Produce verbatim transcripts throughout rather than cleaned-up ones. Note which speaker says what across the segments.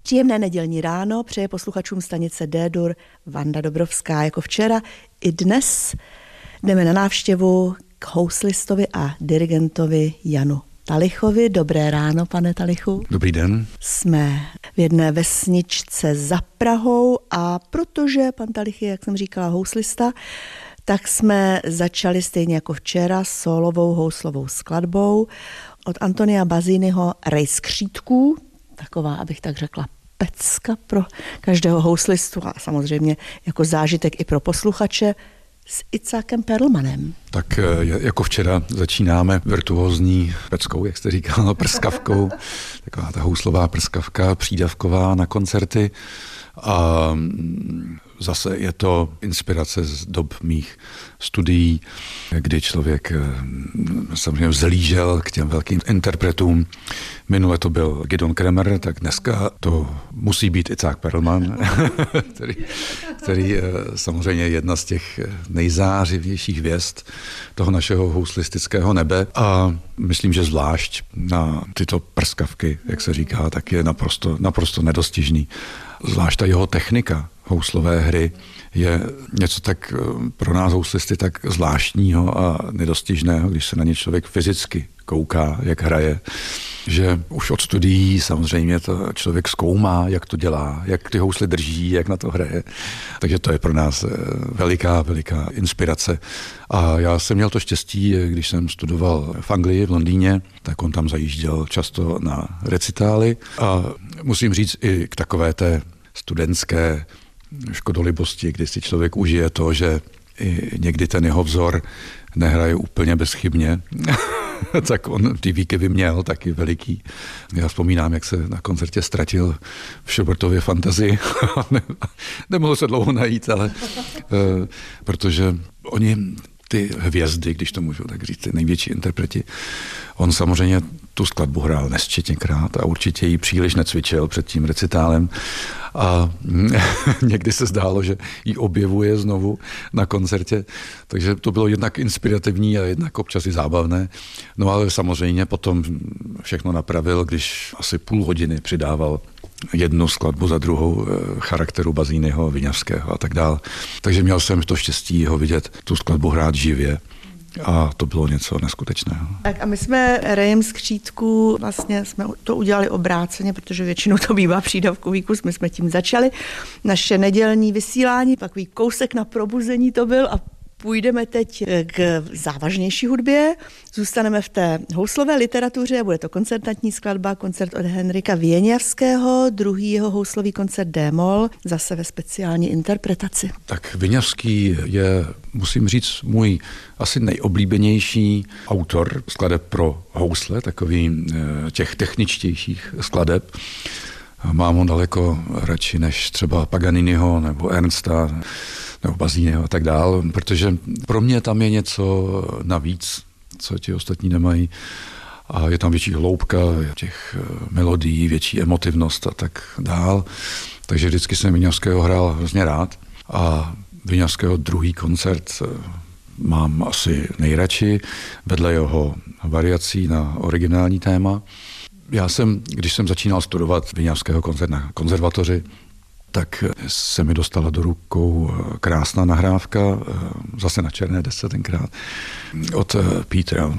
Speaker 1: Příjemné nedělní ráno přeje posluchačům stanice D-dur Vanda Dobrovská. Jako včera i dnes jdeme na návštěvu k houslistovi a dirigentovi Janu Talichovi. Dobré ráno, pane Talichu.
Speaker 2: Dobrý den.
Speaker 1: Jsme v jedné vesničce za Prahou a protože pan Talich je, jak jsem říkala, houslista, tak jsme začali stejně jako včera solovou houslovou skladbou od Antonia Basiniho Rej skřítků. Taková, abych tak řekla, pecka pro každého houslistu a samozřejmě jako zážitek i pro posluchače s Icákem Perlmanem.
Speaker 2: Tak jako včera začínáme virtuózní peckou, jak jste říkal, prskavkou. Taková ta houslová prskavka, přídavková na koncerty. A zase je to inspirace z dob mých studií, kdy člověk samozřejmě vzlížel k těm velkým interpretům. Minule to byl Gidon Kremer, tak dneska to musí být Icák Perlman, který, který samozřejmě je jedna z těch nejzářivějších hvězd toho našeho houslistického nebe. A myslím, že zvlášť na tyto prskavky, jak se říká, tak je naprosto, naprosto nedostižný. Zvlášť ta jeho technika houslové hry je něco tak pro nás houslisty tak zvláštního a nedostižného, když se na ně člověk fyzicky kouká, jak hraje, že už od studií samozřejmě to člověk zkoumá, jak to dělá, jak ty hously drží, jak na to hraje. Takže to je pro nás veliká, veliká inspirace. A já jsem měl to štěstí, když jsem studoval v Anglii, v Londýně, tak on tam zajížděl často na recitály a musím říct i k takové té studentské škodolibosti, kdy si člověk užije to, že i někdy ten jeho vzor nehraje úplně bezchybně, tak on ty výkyvy měl taky veliký. Já vzpomínám, jak se na koncertě ztratil v Schubertově Fantazii. Nemohl se dlouho najít, ale uh, protože oni ty hvězdy, když to můžu tak říct, ty největší interpreti, on samozřejmě tu skladbu hrál nesčetněkrát a určitě ji příliš necvičil před tím recitálem a někdy se zdálo, že ji objevuje znovu na koncertě, takže to bylo jednak inspirativní a jednak občas i zábavné. No ale samozřejmě potom všechno napravil, když asi půl hodiny přidával jednu skladbu za druhou charakteru Basiniho, Viňavského a tak dále. Takže měl jsem to štěstí ho vidět, tu skladbu hrát živě. A to bylo něco neskutečného.
Speaker 1: Tak a my jsme Rejem skřítků, vlastně jsme to udělali obráceně, protože většinou to bývá přídavkový kus, my jsme tím začali. Naše nedělní vysílání, takový kousek na probuzení to byl a půjdeme teď k závažnější hudbě. Zůstaneme v té houslové literatuře, bude to koncertantní skladba, koncert od Henrika Viněvského, druhý jeho houslový koncert D-moll, zase ve speciální interpretaci.
Speaker 2: Tak Viněvský je, musím říct, můj asi nejoblíbenější autor skladeb pro housle, takový těch techničtějších skladeb. Mám ho daleko radši než třeba Paganiniho nebo Ernsta nebo Basiniho a tak dál, protože pro mě tam je něco navíc, co ti ostatní nemají. A je tam větší hloubka těch melodií, větší emotivnost a tak dál. Takže vždycky jsem Viněvského hrál hrozně rád. A Viněvského druhý koncert mám asi nejradši, vedle jeho variací na originální téma. Já jsem, když jsem začínal studovat Viněvského koncert na konzervatoři, tak se mi dostala do rukou krásná nahrávka, zase na černé desce tenkrát, od Petra.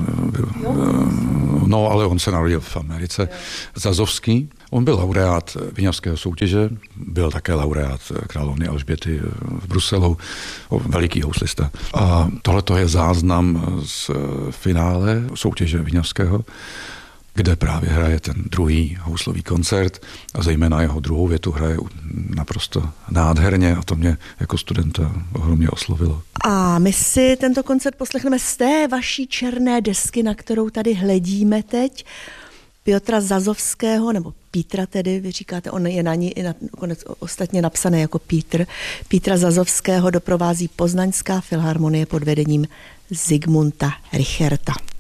Speaker 2: No, ale on se narodil v Americe. Zazovský. On byl laureát Viněvského soutěže, byl také laureát královny Alžběty v Bruselu, veliký houslista. A tohleto je záznam z finále soutěže Viněvského, kde právě hraje ten druhý houslový koncert a zejména jeho druhou větu hraje naprosto nádherně a to mě jako studenta ohromně oslovilo.
Speaker 1: A my si tento koncert poslechneme z té vaší černé desky, na kterou tady hledíme teď, Piotra Zazovského, nebo Pítra tedy, vy říkáte, on je na ní i nakonec ostatně napsané jako Pítr. Pítra Zazovského doprovází Poznaňská filharmonie pod vedením Zigmunda Richerta.